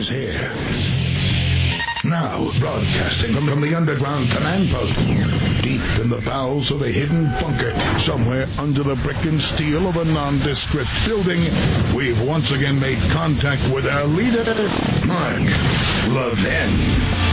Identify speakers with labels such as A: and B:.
A: here. Now, broadcasting from the underground command post, deep in the bowels of a hidden bunker, somewhere under the brick and steel of a nondescript building, we've once again made contact with our leader, Mark Levin.